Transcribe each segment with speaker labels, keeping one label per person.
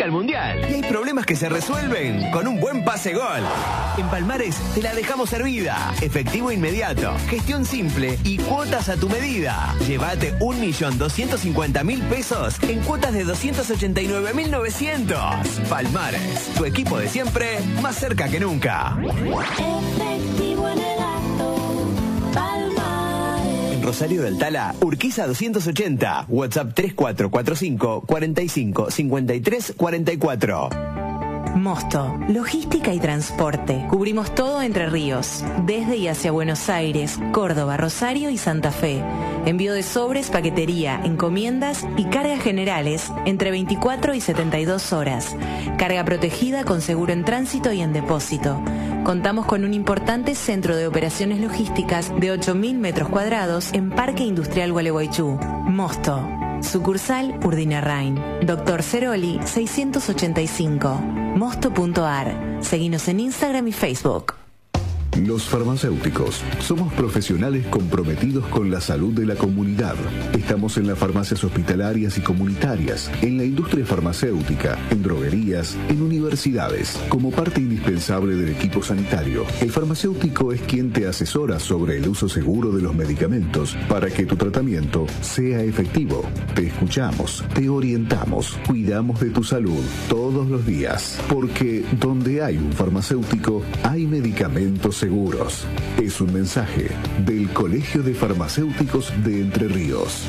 Speaker 1: clasifica al Mundial. Y hay problemas que se resuelven con un buen pase gol. En Palmares te la dejamos servida. Efectivo inmediato, gestión simple y cuotas a tu medida. Llévate 1.250.000 pesos en cuotas de 289.900. Palmares, tu equipo de siempre, más cerca que nunca.
Speaker 2: Efectivo en el acto, Palmares.
Speaker 1: En Rosario del Tala, Urquiza 280, WhatsApp 3445 45 53 44.
Speaker 3: Mosto, logística y transporte. Cubrimos todo Entre Ríos, desde y hacia Buenos Aires, Córdoba, Rosario y Santa Fe. Envío de sobres, paquetería, encomiendas y cargas generales entre 24 y 72 horas. Carga protegida con seguro en tránsito y en depósito. Contamos con un importante centro de operaciones logísticas de 8.000 metros cuadrados en Parque Industrial Gualeguaychú. Mosto. Sucursal Urdinarrain. Dr. Ceroli 685. Mosto.ar. Seguinos en Instagram y Facebook.
Speaker 4: Los farmacéuticos somos profesionales comprometidos con la salud de la comunidad. Estamos en las farmacias hospitalarias y comunitarias, en la industria farmacéutica, en droguerías, en universidades, como parte indispensable del equipo sanitario. El farmacéutico es quien te asesora sobre el uso seguro de los medicamentos para que tu tratamiento sea efectivo. Te escuchamos, te orientamos, cuidamos de tu salud todos los días, porque donde hay un farmacéutico, hay medicamentos seguros. Es un mensaje del Colegio de Farmacéuticos de Entre Ríos.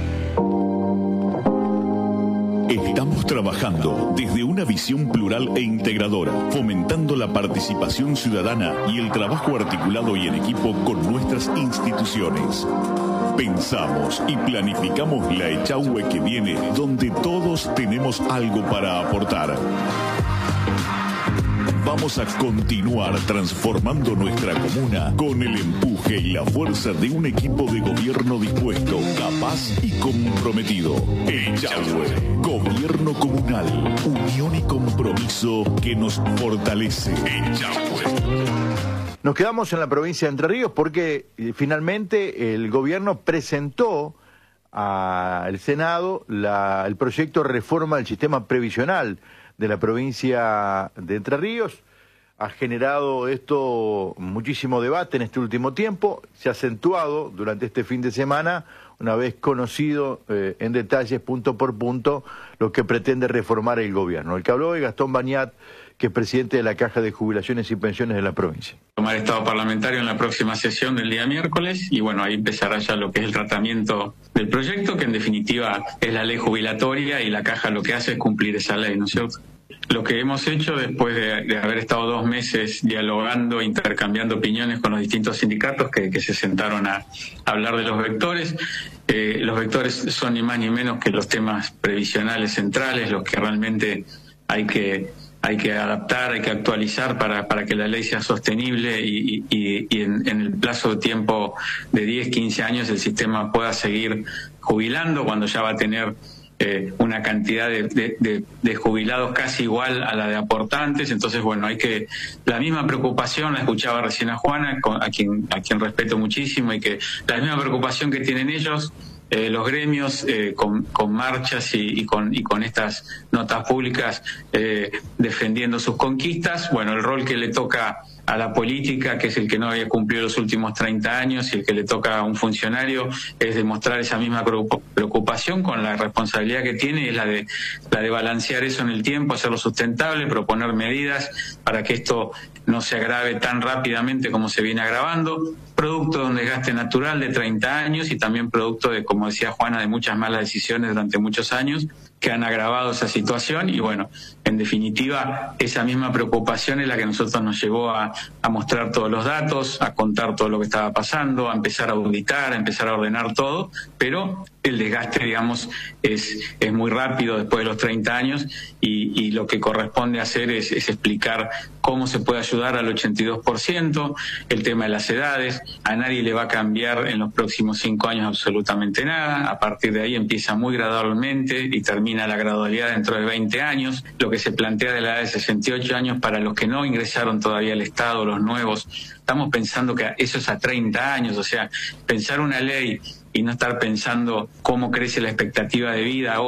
Speaker 5: Estamos trabajando desde una visión plural e integradora, fomentando la participación ciudadana y el trabajo articulado y en equipo con nuestras instituciones. Pensamos y planificamos la Echagüe que viene, donde todos tenemos algo para aportar. Vamos a continuar transformando nuestra comuna con el empuje y la fuerza de un equipo de gobierno dispuesto, capaz y comprometido. Echagüe, gobierno comunal, unión y compromiso que nos fortalece. Echagüe.
Speaker 6: Nos quedamos en la provincia de Entre Ríos porque finalmente el gobierno presentó al Senado el proyecto de reforma del sistema previsional de la provincia de Entre Ríos. Ha generado esto muchísimo debate en este último tiempo, se ha acentuado durante este fin de semana, una vez conocido en detalles, punto por punto, lo que pretende reformar el gobierno. El que habló es Gastón Bañat, que es presidente de la Caja de Jubilaciones y Pensiones de la provincia.
Speaker 7: Tomar estado parlamentario en la próxima sesión del día miércoles y bueno, ahí empezará ya lo que es el tratamiento del proyecto, que en definitiva es la ley jubilatoria y la Caja lo que hace es cumplir esa ley, ¿no es cierto? Lo que hemos hecho después de haber estado 2 meses dialogando, intercambiando opiniones con los distintos sindicatos que se sentaron a hablar de los vectores son ni más ni menos que los temas previsionales centrales, los que realmente hay que adaptar, hay que actualizar para que la ley sea sostenible y en el plazo de tiempo de 10, 15 años el sistema pueda seguir jubilando cuando ya va a tener una cantidad de jubilados casi igual a la de aportantes. Entonces, bueno, la misma preocupación, la escuchaba recién a Juana, a quien respeto muchísimo, y que la misma preocupación que tienen ellos, los gremios, con marchas y con estas notas públicas defendiendo sus conquistas. Bueno, el rol que le toca a la política, que es el que no había cumplido los últimos 30 años, y el que le toca a un funcionario, es demostrar esa misma preocupación con la responsabilidad que tiene, es la de balancear eso en el tiempo, hacerlo sustentable, proponer medidas para que esto no se agrave tan rápidamente como se viene agravando, producto de un desgaste natural de 30 años y también producto de, como decía Juana, de muchas malas decisiones durante muchos años que han agravado esa situación. Y bueno, en definitiva, esa misma preocupación es la que a nosotros nos llevó a mostrar todos los datos, a contar todo lo que estaba pasando, a empezar a auditar, a empezar a ordenar todo, pero el desgaste, digamos, es muy rápido después de los 30 años y lo que corresponde hacer es explicar cómo se puede ayudar al 82%, el tema de las edades. A nadie le va a cambiar en los próximos 5 años absolutamente nada. A partir de ahí empieza muy gradualmente y termina la gradualidad dentro de 20 años. Lo que se plantea de la edad de 68 años para los que no ingresaron todavía al Estado, los nuevos, estamos pensando que eso es a 30 años. O sea, pensar una ley y no estar pensando cómo crece la expectativa de vida hoy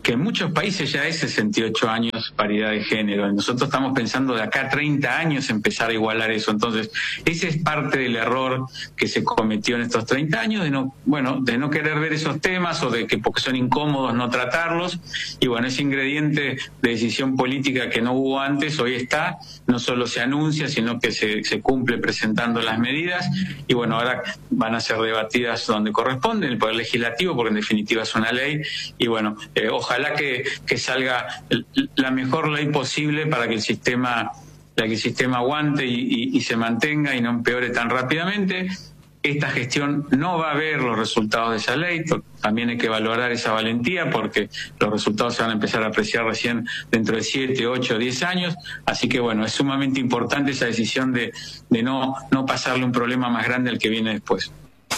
Speaker 7: que en muchos países ya es 68 años paridad de género. Y nosotros estamos pensando de acá a 30 años empezar a igualar eso. Entonces, ese es parte del error que se cometió en estos 30 años, de no querer ver esos temas o de que porque son incómodos no tratarlos. Y bueno, ese ingrediente de decisión política que no hubo antes, hoy está, no solo se anuncia, sino que se cumple presentando las medidas. Y bueno, ahora van a ser debatidas donde corresponde, en el Poder Legislativo, porque en definitiva es una ley. Y bueno, ojalá que salga la mejor ley posible para que el sistema aguante y se mantenga y no empeore tan rápidamente. Esta gestión no va a ver los resultados de esa ley, también hay que valorar esa valentía porque los resultados se van a empezar a apreciar recién dentro de 7, 8, 10 años, así que bueno, es sumamente importante esa decisión de no pasarle un problema más grande al que viene después.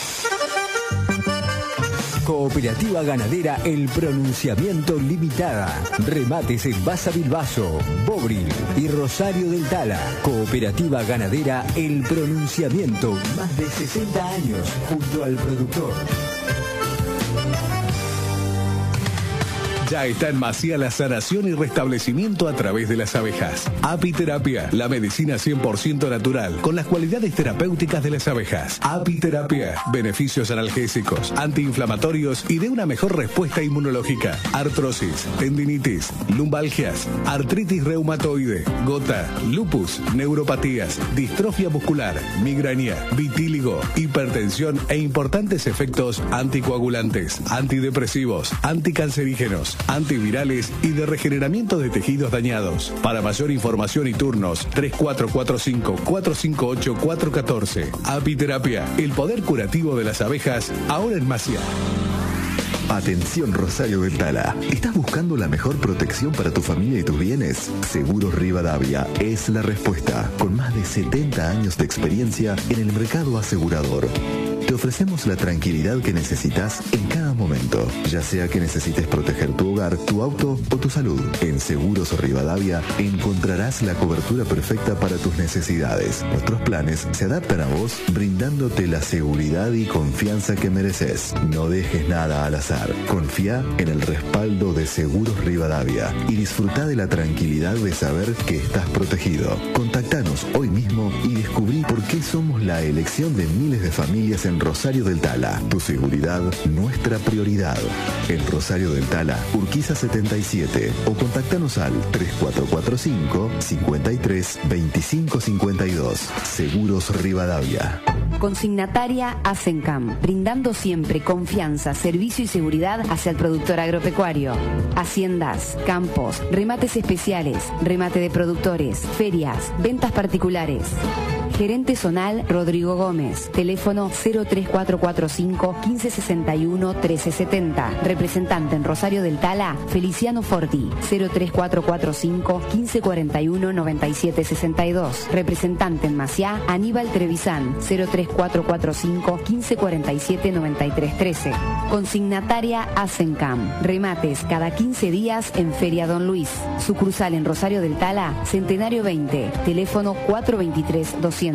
Speaker 8: Cooperativa Ganadera El Pronunciamiento Limitada. Remates en Basa Bilbaso, Bobril y Rosario del Tala. Cooperativa Ganadera El Pronunciamiento. Más de 60 años junto al productor.
Speaker 9: Ya está en Maciá la sanación y restablecimiento a través de las abejas. Apiterapia, la medicina 100% natural, con las cualidades terapéuticas de las abejas. Apiterapia, beneficios analgésicos, antiinflamatorios y de una mejor respuesta inmunológica. Artrosis, tendinitis, lumbalgias, artritis reumatoide, gota, lupus, neuropatías, distrofia muscular, migraña, vitíligo, hipertensión e importantes efectos anticoagulantes, antidepresivos, anticancerígenos, antivirales y de regeneramiento de tejidos dañados. Para mayor información y turnos, 3445-458-414. Apiterapia, el poder curativo de las abejas, ahora en Maciá.
Speaker 4: Atención Rosario del Tala. ¿Estás buscando la mejor protección para tu familia y tus bienes? Seguros Rivadavia es la respuesta. Con más de 70 años de experiencia en el mercado asegurador. Te ofrecemos la tranquilidad que necesitas en cada momento, ya sea que necesites proteger tu hogar, tu auto o tu salud. En Seguros Rivadavia encontrarás la cobertura perfecta para tus necesidades. Nuestros planes se adaptan a vos, brindándote la seguridad y confianza que mereces. No dejes nada al azar. Confía en el respaldo de Seguros Rivadavia y disfruta de la tranquilidad de saber que estás protegido. Contactanos hoy mismo y descubrí por qué somos la elección de miles de familias en Rosario del Tala. Tu seguridad, nuestra prioridad. En Rosario del Tala, Urquiza 77 o contactanos al 3445 53 25 52. Seguros Rivadavia.
Speaker 10: Consignataria Asencam, brindando siempre confianza, servicio y seguridad hacia el productor agropecuario. Haciendas, campos, remates especiales, remate de productores, ferias, ventas particulares. Gerente zonal Rodrigo Gómez. Teléfono 03445 1561 1370. Representante en Rosario del Tala, Feliciano Forti. 03445 1541 9762. Representante en Maciá, Aníbal Trevisan. 03445 1547 9313. Consignataria Asencam. Remates cada 15 días en Feria Don Luis. Sucursal en Rosario del Tala, Centenario 20. Teléfono 423 200.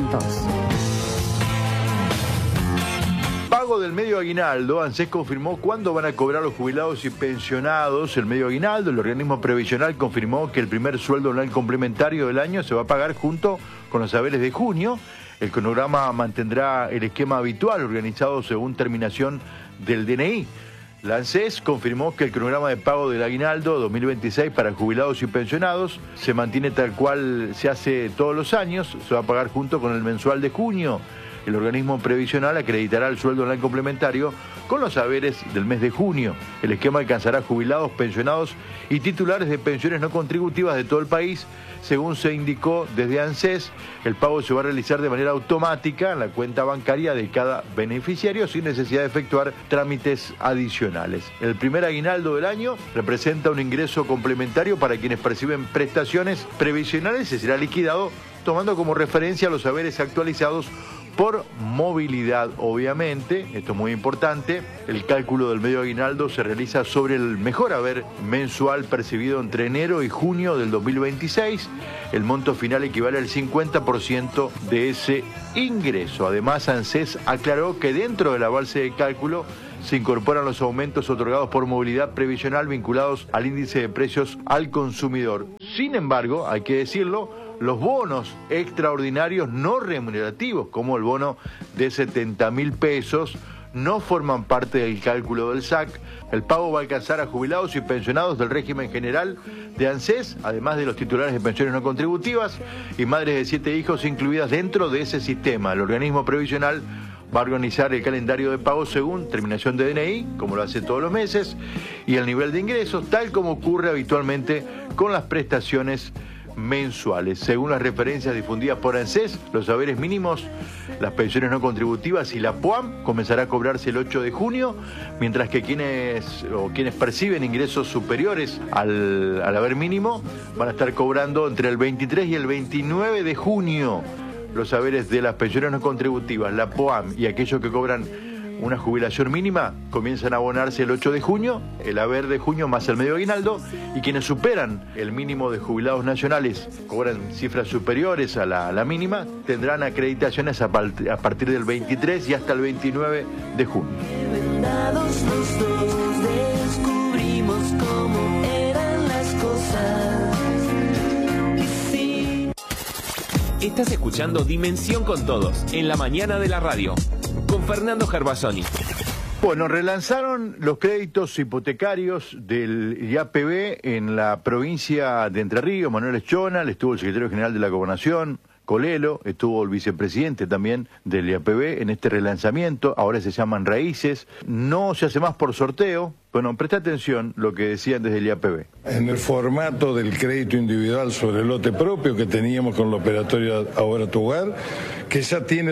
Speaker 6: Pago del medio aguinaldo. ANSES confirmó cuándo van a cobrar los jubilados y pensionados el medio aguinaldo. El organismo previsional confirmó que el primer sueldo anual complementario del año se va a pagar junto con los saberes de junio. El cronograma mantendrá el esquema habitual organizado según terminación del DNI. La ANSES confirmó que el cronograma de pago del aguinaldo 2026 para jubilados y pensionados se mantiene tal cual se hace todos los años, se va a pagar junto con el mensual de junio. El organismo previsional acreditará el sueldo anual complementario con los haberes del mes de junio. El esquema alcanzará jubilados, pensionados y titulares de pensiones no contributivas de todo el país. Según se indicó desde ANSES, el pago se va a realizar de manera automática en la cuenta bancaria de cada beneficiario sin necesidad de efectuar trámites adicionales. El primer aguinaldo del año representa un ingreso complementario para quienes perciben prestaciones previsionales y será liquidado tomando como referencia los haberes actualizados por movilidad, obviamente. Esto es muy importante. El cálculo del medio aguinaldo se realiza sobre el mejor haber mensual percibido entre enero y junio del 2026. El monto final equivale al 50% de ese ingreso. Además, ANSES aclaró que dentro de la base de cálculo se incorporan los aumentos otorgados por movilidad previsional vinculados al índice de precios al consumidor. Sin embargo, hay que decirlo, los bonos extraordinarios no remunerativos, como el bono de 70.000 pesos, no forman parte del cálculo del SAC. El pago va a alcanzar a jubilados y pensionados del régimen general de ANSES, además de los titulares de pensiones no contributivas y madres de 7 hijos incluidas dentro de ese sistema. El organismo previsional va a organizar el calendario de pago según terminación de DNI, como lo hace todos los meses, y el nivel de ingresos, tal como ocurre habitualmente con las prestaciones mensuales. Según las referencias difundidas por ANSES, los saberes mínimos, las pensiones no contributivas y la PUAM comenzará a cobrarse el 8 de junio, mientras que quienes perciben ingresos superiores al haber mínimo van a estar cobrando entre el 23 y el 29 de junio. Los saberes de las pensiones no contributivas, la PUAM y aquellos que cobran una jubilación mínima comienzan a abonarse el 8 de junio, el haber de junio más el medio aguinaldo, y quienes superan el mínimo de jubilados nacionales, cobran cifras superiores a la mínima, tendrán acreditaciones a partir del 23 y hasta el 29 de junio.
Speaker 2: Vendados los dos descubrimos cómo eran las cosas. Y sí.
Speaker 1: Estás escuchando Dimensión con Todos, en la mañana de la radio, con Fernando Gervasoni.
Speaker 6: Bueno, relanzaron los créditos hipotecarios del IAPB en la provincia de Entre Ríos. Manuel Eschonal, estuvo el secretario general de la Gobernación, Colelo, estuvo el vicepresidente también del IAPB en este relanzamiento. Ahora se llaman raíces. No se hace más por sorteo. Bueno, presta atención lo que decían desde el IAPB.
Speaker 11: En el formato del crédito individual sobre lote propio que teníamos con la operatoria Ahora Tu Hogar, que ya tiene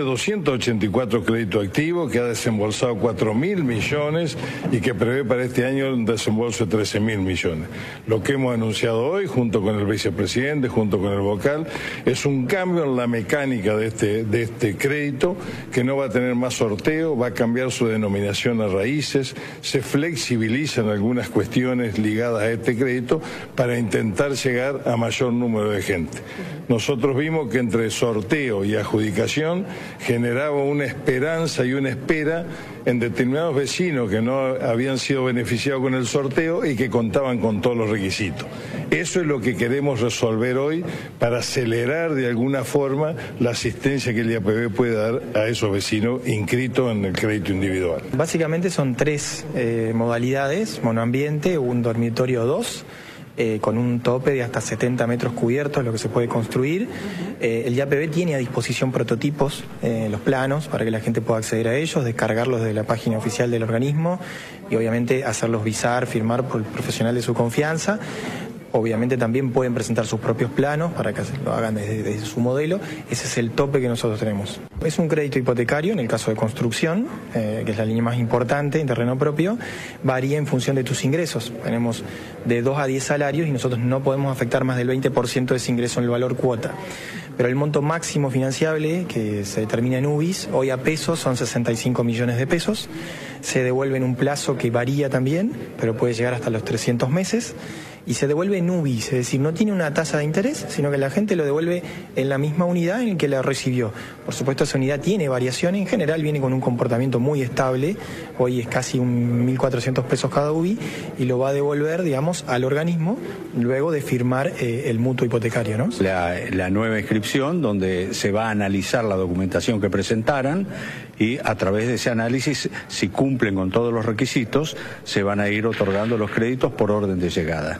Speaker 11: 284 créditos activos, que ha desembolsado 4.000 millones y que prevé para este año un desembolso de 13.000 millones. Lo que hemos anunciado hoy, junto con el vicepresidente, junto con el vocal, es un cambio en la mecánica de este crédito, que no va a tener más sorteo, va a cambiar su denominación a raíces, se flexibilizan algunas cuestiones ligadas a este crédito para intentar llegar a mayor número de gente. Nosotros vimos que entre sorteo y adjudicación generaba una esperanza y una espera en determinados vecinos que no habían sido beneficiados con el sorteo y que contaban con todos los requisitos. Eso es lo que queremos resolver hoy para acelerar de alguna forma la asistencia que el IAPB puede dar a esos vecinos inscritos en el crédito individual.
Speaker 12: Básicamente son 3 modalidades: monoambiente, un dormitorio 2, con un tope de hasta 70 metros cubiertos, lo que se puede construir. El IAPB tiene a disposición prototipos, los planos, para que la gente pueda acceder a ellos, descargarlos de la página oficial del organismo y obviamente hacerlos visar, firmar por el profesional de su confianza. Obviamente también pueden presentar sus propios planos para que lo hagan desde su modelo. Ese es el tope que nosotros tenemos. Es un crédito hipotecario en el caso de construcción, que es la línea más importante en terreno propio. Varía en función de tus ingresos. Tenemos de 2 a 10 salarios y nosotros no podemos afectar más del 20% de ese ingreso en el valor cuota. Pero el monto máximo financiable, que se determina en UBIs, hoy a pesos son 65 millones de pesos. Se devuelve en un plazo que varía también, pero puede llegar hasta los 300 meses. Y se devuelve en UBIs, es decir, no tiene una tasa de interés, sino que la gente lo devuelve en la misma unidad en que la recibió. Por supuesto, esa unidad tiene variaciones, en general viene con un comportamiento muy estable, hoy es casi 1.400 pesos cada UBI, y lo va a devolver, digamos, al organismo luego de firmar el mutuo hipotecario, ¿no?
Speaker 13: La nueva inscripción, donde se va a analizar la documentación que presentaran y a través de ese análisis, si cumplen con todos los requisitos, se van a ir otorgando los créditos por orden de llegada.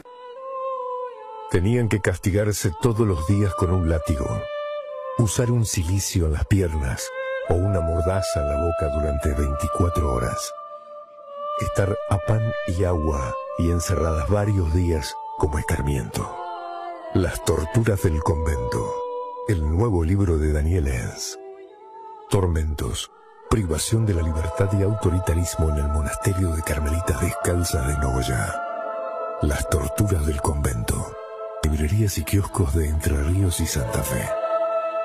Speaker 14: Tenían que castigarse todos los días con un látigo, usar un cilicio en las piernas o una mordaza en la boca durante 24 horas, estar a pan y agua y encerradas varios días como escarmiento. Las torturas del convento, el nuevo libro de Daniel Enz. Tormentos, privación de la libertad y autoritarismo en el monasterio de Carmelitas Descalzas de Nogoyá. Las torturas del convento. Librerías y kioscos de Entre Ríos y Santa Fe.